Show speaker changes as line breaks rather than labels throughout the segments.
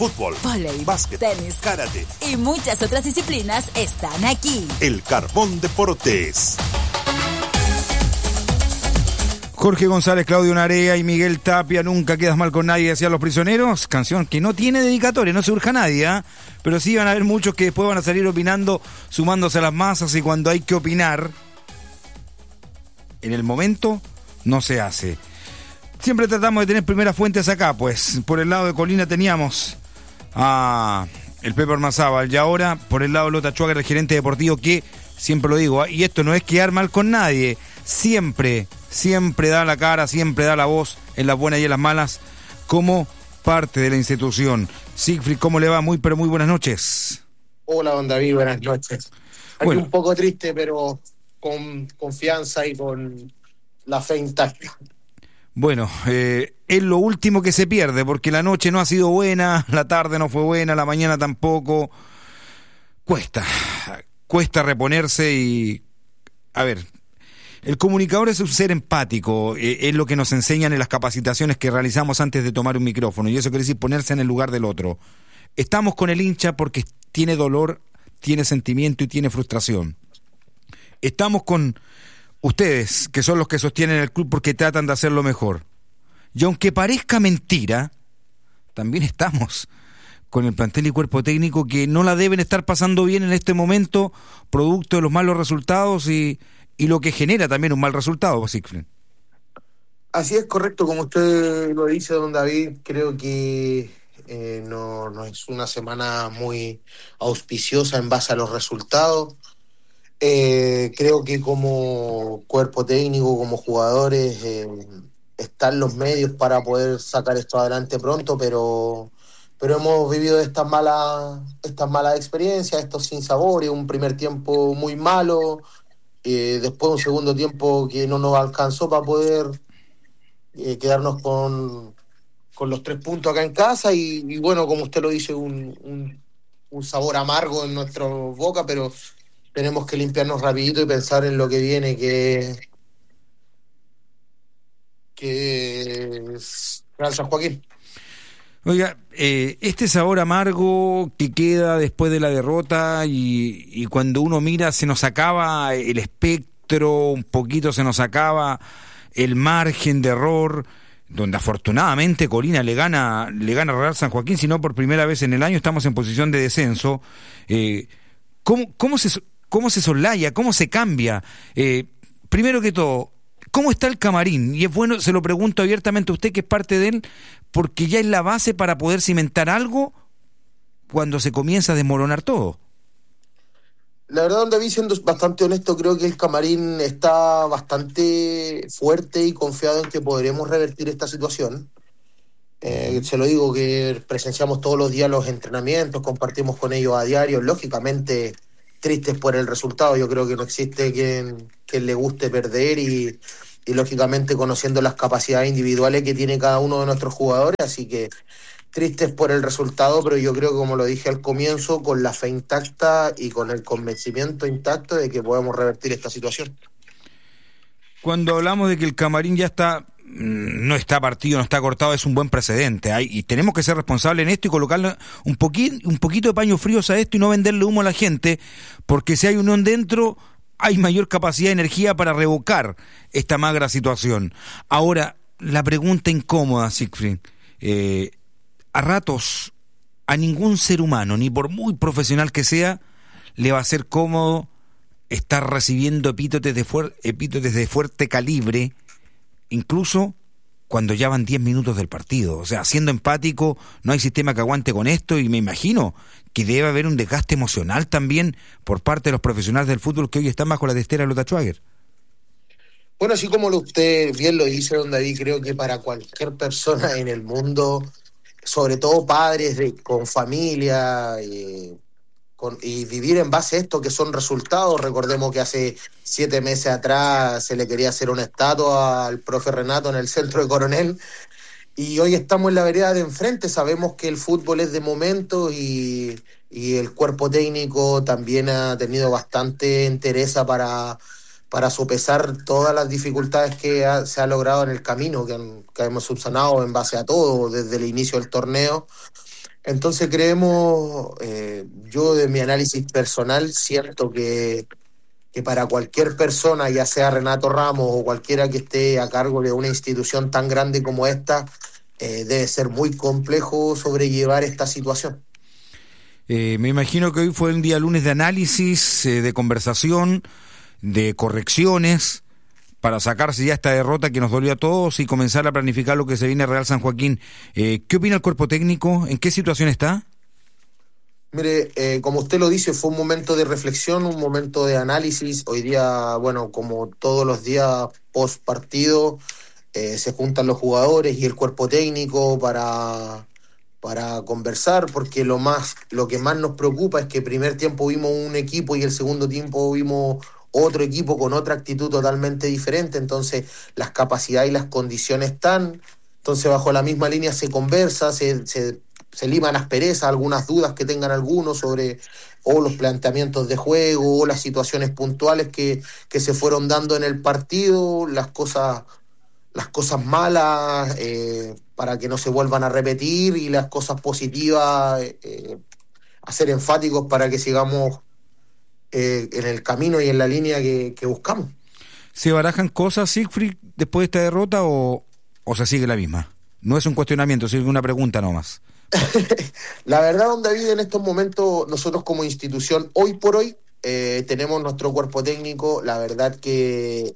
fútbol,
vóley,
básquet,
tenis,
karate
y muchas otras disciplinas están aquí.
El Carbón Deportes.
Jorge González, Claudio Narea y Miguel Tapia, Nunca quedas mal con nadie, hacia los prisioneros, canción que no tiene dedicatoria, no se urja a nadie, pero sí van a haber muchos que después van a salir opinando, sumándose a las masas, y cuando hay que opinar, en el momento, no se hace. Siempre tratamos de tener primeras fuentes acá, pues por el lado de Colina teníamos a el Pepe Ormazábal, y ahora por el lado de Lota Schwager, el gerente deportivo, que siempre lo digo, y esto no es quedar mal con nadie, siempre da la cara, siempre da la voz en las buenas y en las malas, como parte de la institución. Siegfried, ¿cómo le va? Muy buenas noches.
Hola, don David, buenas noches. Aquí
bueno,
un poco triste, pero con confianza y con la fe intacta. Bueno,
es lo último que se pierde, porque la noche no ha sido buena, la tarde no fue buena, la mañana tampoco. Cuesta reponerse y... A ver, el comunicador es un ser empático, es lo que nos enseñan en las capacitaciones que realizamos antes de tomar un micrófono, y eso quiere decir ponerse en el lugar del otro. Estamos con el hincha porque tiene dolor, tiene sentimiento y tiene frustración. Estamos con ustedes, que son los que sostienen el club, porque tratan de hacerlo mejor. Y aunque parezca mentira, también estamos con el plantel y cuerpo técnico que no la deben estar pasando bien en este momento, producto de los malos resultados y lo que genera también un mal resultado, Siegfried.
Así es, correcto, como usted lo dice, don David. Creo que no es una semana muy auspiciosa en base a los resultados. Creo que como cuerpo técnico, como jugadores, están los medios para poder sacar esto adelante pronto, pero hemos vivido estas malas experiencias, estos sinsabores, un primer tiempo muy malo, después un segundo tiempo que no nos alcanzó para poder quedarnos con los 3 puntos acá en casa, y bueno, como usted lo dice, un sabor amargo en nuestra boca, pero tenemos que limpiarnos rapidito y pensar en lo que viene, que es Real San Joaquín.
Oiga, este sabor amargo que queda después de la derrota, y cuando uno mira se nos acaba el espectro, un poquito se nos acaba el margen de error, donde afortunadamente Colina le gana a Real San Joaquín, si no por primera vez en el año estamos en posición de descenso. ¿Cómo se soslaya? ¿Cómo se cambia? Primero que todo, ¿cómo está el camarín? Y es bueno, se lo pregunto abiertamente a usted, que es parte de él, porque ya es la base para poder cimentar algo cuando se comienza a desmoronar todo.
La verdad, don David, siendo bastante honesto, creo que el camarín está bastante fuerte y confiado en que podremos revertir esta situación. Se lo digo, que presenciamos todos los días los entrenamientos, compartimos con ellos a diario, lógicamente tristes por el resultado. Yo creo que no existe quien le guste perder, y lógicamente conociendo las capacidades individuales que tiene cada uno de nuestros jugadores, así que tristes por el resultado, pero yo creo que, como lo dije al comienzo, con la fe intacta y con el convencimiento intacto de que podemos revertir esta situación.
Cuando hablamos de que el camarín ya no está partido, no está cortado, es un buen precedente, y tenemos que ser responsables en esto y colocarle un poquito de paños fríos a esto y no venderle humo a la gente, porque si hay unión dentro, hay mayor capacidad de energía para revocar esta magra situación. Ahora, la pregunta incómoda, Siegfried, a ratos a ningún ser humano, ni por muy profesional que sea, le va a ser cómodo estar recibiendo epítetes de fuerte calibre, incluso cuando ya van 10 minutos del partido. O sea, siendo empático, no hay sistema que aguante con esto, y me imagino que debe haber un desgaste emocional también por parte de los profesionales del fútbol que hoy están bajo la testera de Lota Schwager.
Bueno, así como usted bien lo dice, don David, creo que para cualquier persona en el mundo, sobre todo padres con familia, y vivir en base a esto, que son resultados. Recordemos que hace 7 meses atrás se le quería hacer una estatua al profe Renato en el centro de Coronel, y hoy estamos en la vereda de enfrente. Sabemos que el fútbol es de momento, y el cuerpo técnico también ha tenido bastante entereza para sopesar todas las dificultades que se ha logrado en el camino, que hemos subsanado en base a todo desde el inicio del torneo. Entonces creemos, yo de mi análisis personal siento que para cualquier persona, ya sea Renato Ramos o cualquiera que esté a cargo de una institución tan grande como esta, debe ser muy complejo sobrellevar esta situación.
Me imagino que hoy fue un día lunes de análisis, de conversación, de correcciones, para sacarse ya esta derrota que nos dolió a todos y comenzar a planificar lo que se viene Real San Joaquín. ¿Qué opina el cuerpo técnico? ¿En qué situación está?
Mire, como usted lo dice, fue un momento de reflexión, un momento de análisis. Hoy día, bueno, como todos los días post partido, se juntan los jugadores y el cuerpo técnico para conversar, porque lo que más nos preocupa es que el primer tiempo vimos un equipo y el segundo tiempo vimos otro equipo con otra actitud totalmente diferente. Entonces las capacidades y las condiciones están, entonces bajo la misma línea se conversa, se liman asperezas, algunas dudas que tengan algunos sobre o los planteamientos de juego o las situaciones puntuales que se fueron dando en el partido, las cosas malas para que no se vuelvan a repetir, y las cosas positivas a ser enfáticos para que sigamos en el camino y en la línea que buscamos.
¿Se barajan cosas, Siegfried, después de esta derrota o se sigue la misma? No es un cuestionamiento, sino una pregunta nomás.
La verdad, don David, en estos momentos nosotros como institución, hoy por hoy, tenemos nuestro cuerpo técnico. La verdad que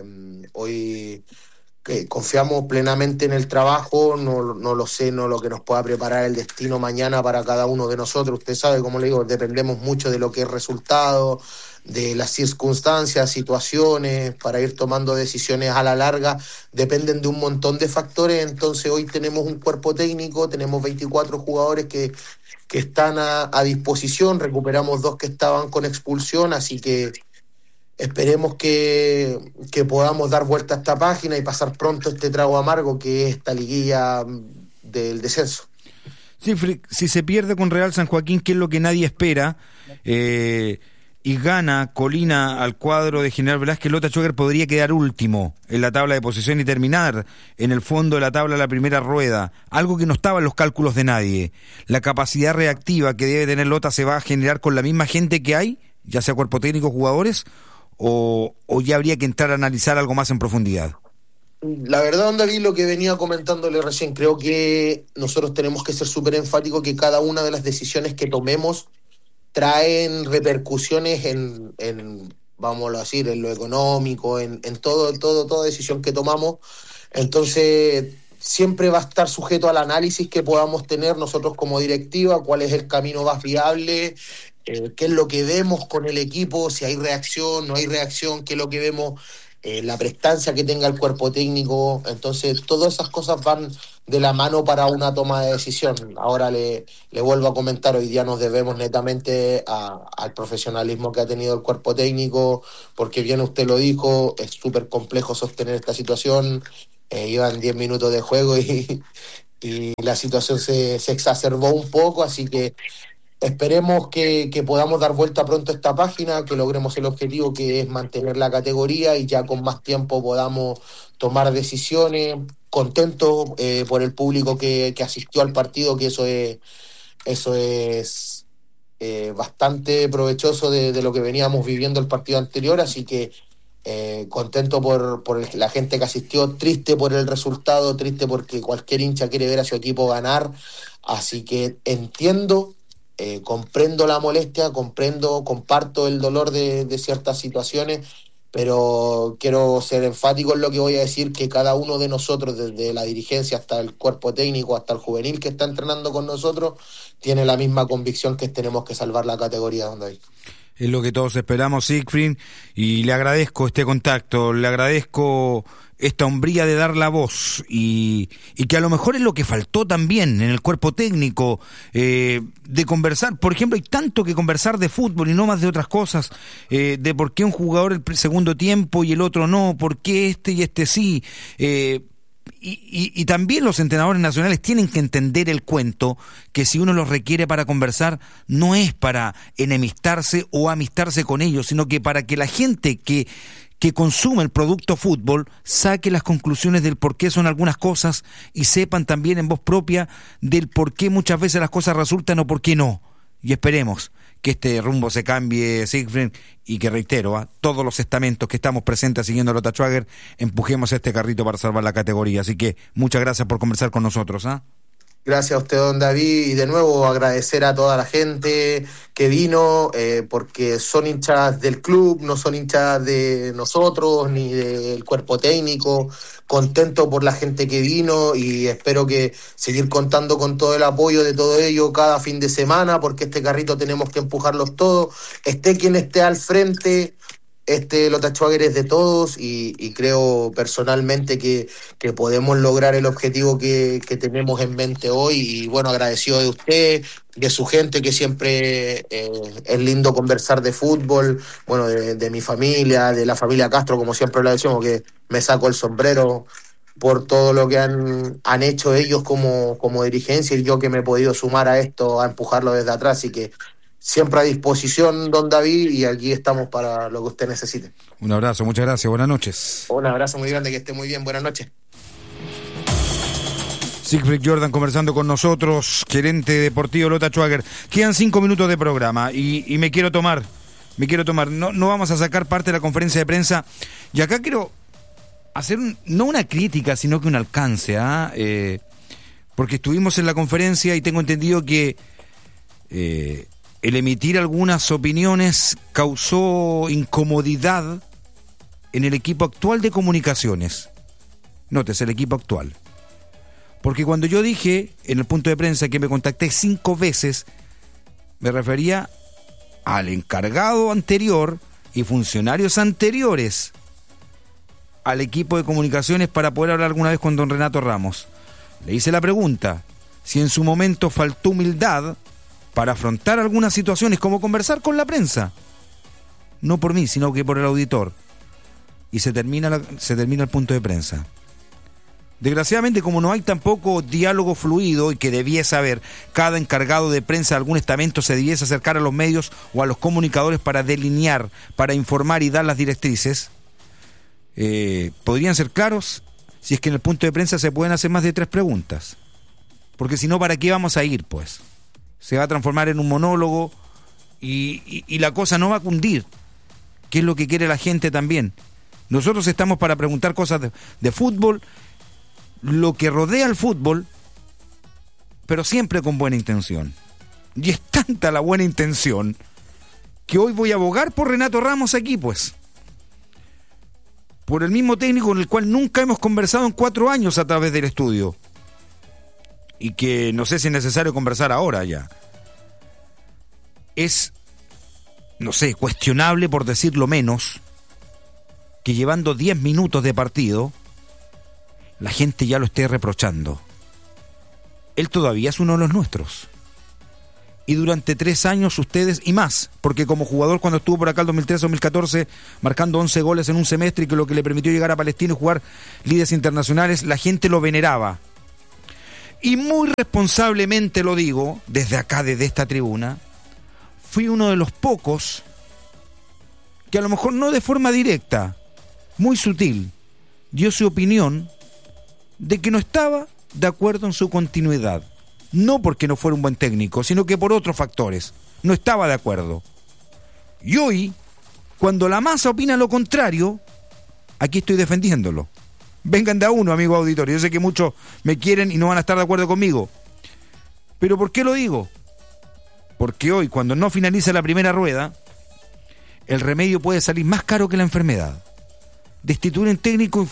hoy confiamos plenamente en el trabajo. No lo sé, no lo que nos pueda preparar el destino mañana para cada uno de nosotros. Usted sabe, como le digo, dependemos mucho de lo que es resultado, de las circunstancias, situaciones, para ir tomando decisiones a la larga, dependen de un montón de factores. Entonces hoy tenemos un cuerpo técnico, tenemos 24 jugadores que están a disposición, recuperamos 2 que estaban con expulsión, así que esperemos que podamos dar vuelta a esta página y pasar pronto este trago amargo que es esta liguilla del descenso.
Sí, si se pierde con Real San Joaquín, que es lo que nadie espera, y gana Colina al cuadro de General Velázquez, Lota Schwager podría quedar último en la tabla de posición y terminar en el fondo de la tabla la primera rueda, algo que no estaba en los cálculos de nadie. La capacidad reactiva que debe tener Lota se va a generar con la misma gente que hay, ya sea cuerpo técnico, jugadores, o ya habría que entrar a analizar algo más en profundidad.
La verdad, don David, lo que venía comentándole recién, creo que nosotros tenemos que ser súper enfáticos que cada una de las decisiones que tomemos traen repercusiones en vamos a decir, en lo económico, en toda decisión que tomamos. Entonces siempre va a estar sujeto al análisis que podamos tener nosotros como directiva, cuál es el camino más viable, qué es lo que vemos con el equipo, si hay reacción, no hay reacción, qué es lo que vemos, la prestancia que tenga el cuerpo técnico. Entonces todas esas cosas van de la mano para una toma de decisión. Ahora le vuelvo a comentar, hoy día nos debemos netamente al profesionalismo que ha tenido el cuerpo técnico, porque bien usted lo dijo, es súper complejo sostener esta situación. Iban 10 minutos de juego y la situación se exacerbó un poco, así que esperemos que podamos dar vuelta pronto a esta página, que logremos el objetivo, que es mantener la categoría, y ya con más tiempo podamos tomar decisiones. Contento por el público que asistió al partido, que eso es bastante provechoso de lo que veníamos viviendo el partido anterior, así que contento por la gente que asistió, triste por el resultado, triste porque cualquier hincha quiere ver a su equipo ganar, así que entiendo, comprendo la molestia, comparto el dolor de ciertas situaciones, pero quiero ser enfático en lo que voy a decir, que cada uno de nosotros, desde la dirigencia hasta el cuerpo técnico, hasta el juvenil que está entrenando con nosotros, tiene la misma convicción que tenemos que salvar la categoría, donde hay.
Es lo que todos esperamos, Siegfried, y le agradezco este contacto, le agradezco esta hombría de dar la voz, y que a lo mejor es lo que faltó también en el cuerpo técnico, de conversar. Por ejemplo, hay tanto que conversar de fútbol y no más de otras cosas, de por qué un jugador el segundo tiempo y el otro no, por qué este y este sí, y también los entrenadores nacionales tienen que entender el cuento, que si uno los requiere para conversar, no es para enemistarse o amistarse con ellos, sino que para que la gente que que consume el producto fútbol saque las conclusiones del por qué son algunas cosas y sepan también en voz propia del por qué muchas veces las cosas resultan o por qué no. Y esperemos que este rumbo se cambie, Siegfried, y que, reitero, todos los estamentos que estamos presentes siguiendo a Lota Schwager, empujemos este carrito para salvar la categoría. Así que muchas gracias por conversar con nosotros.
Gracias a usted, don David, y de nuevo agradecer a toda la gente que vino, porque son hinchas del club, no son hinchas de nosotros ni del cuerpo técnico. Contento por la gente que vino y espero que seguir contando con todo el apoyo de todo ello cada fin de semana, porque este carrito tenemos que empujarlos todos, esté quien esté al frente. Lota Schwager es de todos y creo personalmente que podemos lograr el objetivo que tenemos en mente hoy. Y bueno, agradecido de usted, de su gente, que siempre es lindo conversar de fútbol, bueno, de mi familia, de la familia Castro, como siempre lo decimos, que me saco el sombrero por todo lo que han hecho ellos como dirigencia, y yo que me he podido sumar a esto, a empujarlo desde atrás. Así que siempre a disposición, don David, y aquí estamos para lo que usted necesite.
Un abrazo, muchas gracias, buenas noches.
Un abrazo muy grande, que esté muy bien, buenas noches.
Siegfried Jordan conversando con nosotros, gerente deportivo Lota Schwager. Quedan 5 minutos de programa y me quiero tomar. No vamos a sacar parte de la conferencia de prensa, y acá quiero hacer no una crítica, sino que un alcance, porque estuvimos en la conferencia y tengo entendido que el emitir algunas opiniones causó incomodidad en el equipo actual de comunicaciones. Nótese, el equipo actual. Porque cuando yo dije en el punto de prensa que me contacté 5 veces, me refería al encargado anterior y funcionarios anteriores al equipo de comunicaciones para poder hablar alguna vez con don Renato Ramos. Le hice la pregunta si en su momento faltó humildad para afrontar algunas situaciones, como conversar con la prensa, no por mí, sino que por el auditor. Y se termina el punto de prensa. Desgraciadamente, como no hay tampoco diálogo fluido, y que debiese haber, cada encargado de prensa de algún estamento se debiese acercar a los medios o a los comunicadores para delinear, para informar y dar las directrices, podrían ser claros si es que en el punto de prensa se pueden hacer más de 3 preguntas. Porque si no, ¿para qué vamos a ir, pues? Se va a transformar en un monólogo y la cosa no va a cundir, que es lo que quiere la gente también. Nosotros estamos para preguntar cosas de fútbol, lo que rodea al fútbol, pero siempre con buena intención. Y es tanta la buena intención que hoy voy a abogar por Renato Ramos aquí, pues. Por el mismo técnico con el cual nunca hemos conversado en 4 años a través del estudio. Y que no sé si es necesario conversar ahora ya. Es, no sé, cuestionable, por decirlo menos, que llevando 10 minutos de partido, la gente ya lo esté reprochando. Él todavía es uno de los nuestros. Y durante 3 años ustedes, y más, porque como jugador cuando estuvo por acá el 2013-2014, marcando 11 goles en un semestre, y que lo que le permitió llegar a Palestino y jugar ligas internacionales, la gente lo veneraba. Y muy responsablemente lo digo, desde acá, desde esta tribuna, fui uno de los pocos que a lo mejor no de forma directa, muy sutil, dio su opinión de que no estaba de acuerdo en su continuidad. No porque no fuera un buen técnico, sino que por otros factores. No estaba de acuerdo. Y hoy, cuando la masa opina lo contrario, aquí estoy defendiéndolo. Vengan de a uno, amigo auditorio. Yo sé que muchos me quieren y no van a estar de acuerdo conmigo. ¿Pero por qué lo digo? Porque hoy, cuando no finaliza la primera rueda, el remedio puede salir más caro que la enfermedad. Destituir un técnico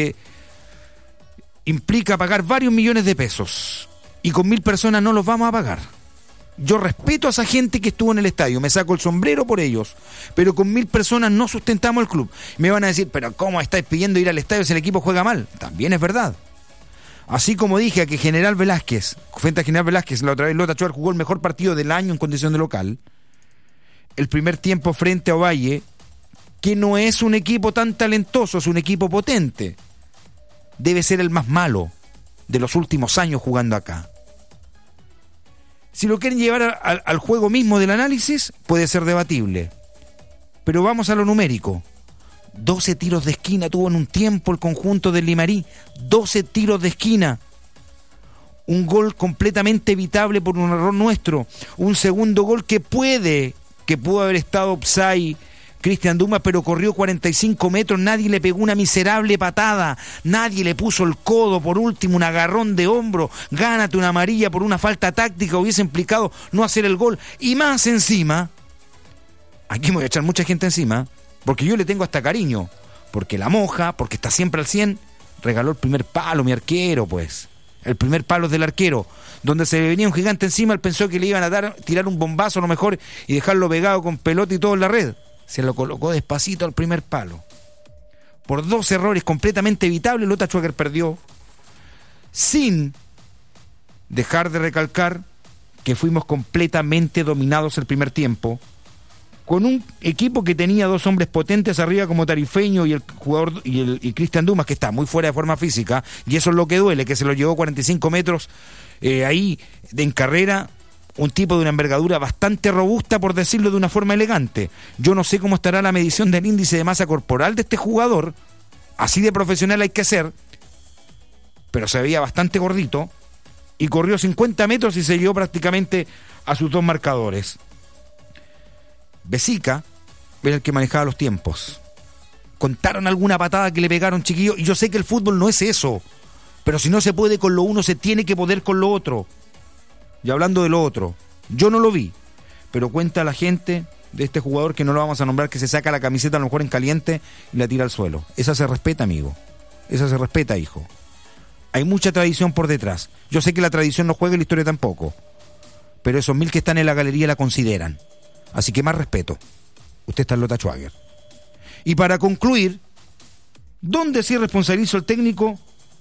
implica pagar varios millones de pesos. Y con 1.000 personas no los vamos a pagar. Yo respeto a esa gente que estuvo en el estadio, me saco el sombrero por ellos, pero con 1.000 personas no sustentamos el club. Me van a decir, pero ¿cómo estáis pidiendo ir al estadio si el equipo juega mal? También es verdad. Así como dije que General Velázquez, frente a General Velázquez, la otra vez Lota Schwager jugó el mejor partido del año en condición de local, el primer tiempo frente a Ovalle, que no es un equipo tan talentoso, es un equipo potente, debe ser el más malo de los últimos años jugando acá. Si lo quieren llevar al juego mismo del análisis, puede ser debatible. Pero vamos a lo numérico. 12 tiros de esquina tuvo en un tiempo el conjunto del Limarí. 12 tiros de esquina. Un gol completamente evitable por un error nuestro. Un segundo gol que pudo haber estado offside Cristian Dumas, pero corrió 45 metros, nadie le pegó una miserable patada, nadie le puso el codo, por último un agarrón de hombro, gánate una amarilla por una falta táctica, hubiese implicado no hacer el gol. Y más encima, aquí me voy a echar mucha gente encima, porque yo le tengo hasta cariño, porque la moja, porque está siempre al 100, regaló el primer palo mi arquero, pues. El primer palo es del arquero, donde se le venía un gigante encima, él pensó que le iban a tirar un bombazo a lo mejor y dejarlo pegado con pelota y todo en la red. Se lo colocó despacito al primer palo. Por 2 errores completamente evitables, Lota Schwager perdió, sin dejar de recalcar que fuimos completamente dominados el primer tiempo, con un equipo que tenía 2 hombres potentes arriba como Tarifeño y el jugador y Cristian Dumas, que está muy fuera de forma física, y eso es lo que duele, que se lo llevó 45 metros ahí en carrera. Un tipo de una envergadura bastante robusta, por decirlo de una forma elegante. Yo no sé cómo estará la medición del índice de masa corporal de este jugador, así de profesional hay que ser, pero se veía bastante gordito, y corrió 50 metros y se llevó prácticamente a sus 2 marcadores. Besica era el que manejaba los tiempos. Contaron alguna patada que le pegaron, chiquillos, y yo sé que el fútbol no es eso, pero si no se puede con lo uno, se tiene que poder con lo otro. Y hablando de lo otro, yo no lo vi, pero cuenta la gente de este jugador, que no lo vamos a nombrar, que se saca la camiseta a lo mejor en caliente y la tira al suelo. Esa se respeta, amigo. Esa se respeta, hijo. Hay mucha tradición por detrás. Yo sé que la tradición no juega y la historia tampoco, pero esos 1000 que están en la galería la consideran. Así que más respeto. Usted está en Lota Schwager. Y para concluir, ¿dónde sí responsabilizo al técnico?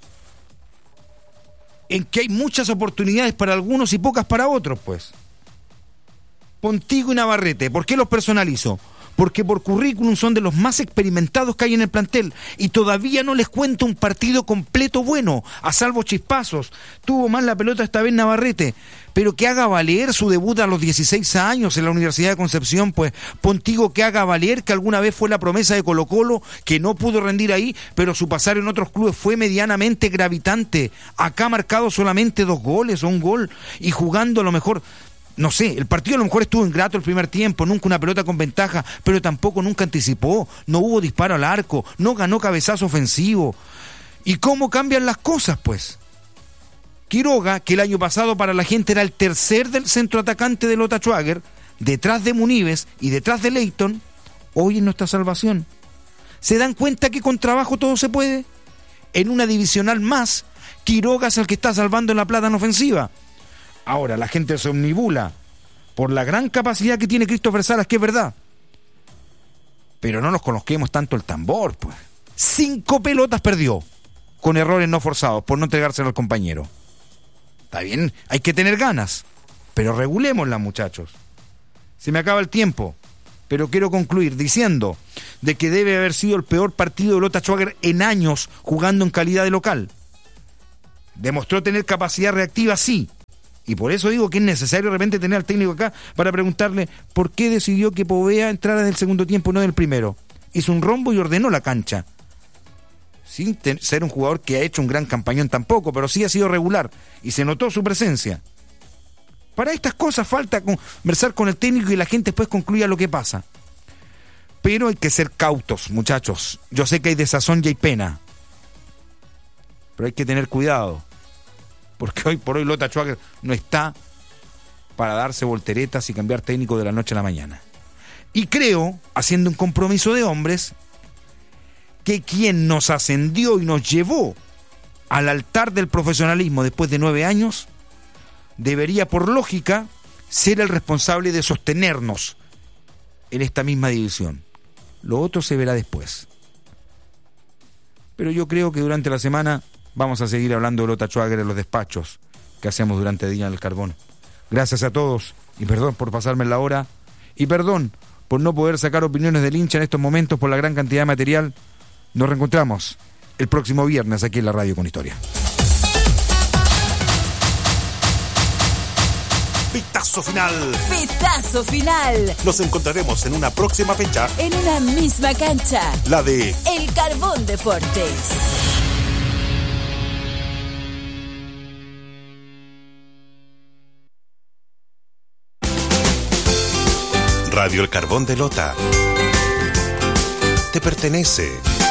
En que hay muchas oportunidades para algunos y pocas para otros, pues. Pontigo y Navarrete, ¿por qué los personalizo? Porque por currículum son de los más experimentados que hay en el plantel, y todavía no les cuento un partido completo bueno, a salvo chispazos. Tuvo más la pelota esta vez Navarrete, pero que haga valer su debut a los 16 años en la Universidad de Concepción, pues. Pontigo, que haga valer que alguna vez fue la promesa de Colo-Colo, que no pudo rendir ahí, pero su pasar en otros clubes fue medianamente gravitante. Acá ha marcado solamente 2 goles o 1 gol, y jugando a lo mejor, no sé, el partido a lo mejor estuvo ingrato el primer tiempo, nunca una pelota con ventaja, pero tampoco nunca anticipó, no hubo disparo al arco, no ganó cabezazo ofensivo. ¿Y cómo cambian las cosas, pues? Quiroga, que el año pasado para la gente era el tercer del centro atacante de Lota Schwager, detrás de Munives y detrás de Leighton, hoy es nuestra salvación. ¿Se dan cuenta que con trabajo todo se puede? En una divisional más, Quiroga es el que está salvando en La Plata en ofensiva. Ahora, la gente se omnibula por la gran capacidad que tiene Christopher Salas, que es verdad. Pero no nos coloquemos tanto el tambor, pues. 5 pelotas perdió, con errores no forzados, por no entregárselo al compañero. Está bien, hay que tener ganas, pero regulémosla, muchachos. Se me acaba el tiempo, pero quiero concluir diciendo de que debe haber sido el peor partido de Lota Schwager en años jugando en calidad de local. Demostró tener capacidad reactiva, sí, y por eso digo que es necesario de repente tener al técnico acá para preguntarle por qué decidió que Povea entrara en el segundo tiempo, no en el primero. Hizo un rombo y ordenó la cancha, sin ser un jugador que ha hecho un gran campañón tampoco, pero sí ha sido regular y se notó su presencia. Para estas cosas falta conversar con el técnico y la gente después concluya lo que pasa. Pero hay que ser cautos, muchachos. Yo sé que hay desazón y hay pena, pero hay que tener cuidado, porque hoy por hoy Lota Schwager no está para darse volteretas y cambiar técnico de la noche a la mañana. Y creo, haciendo un compromiso de hombres, que quien nos ascendió y nos llevó al altar del profesionalismo después de 9 años, debería por lógica ser el responsable de sostenernos en esta misma división. Lo otro se verá después. Pero yo creo que durante la semana vamos a seguir hablando de Lota Schwager en los despachos que hacemos durante el día en el Carbón. Gracias a todos y perdón por pasarme la hora y perdón por no poder sacar opiniones del hincha en estos momentos por la gran cantidad de material. Nos reencontramos el próximo viernes aquí en la Radio con Historia.
Pitazo final.
Pitazo final.
Nos encontraremos en una próxima fecha.
En una misma cancha.
La de
El Carbón Deportes.
Radio El Carbón de Lota. Te pertenece.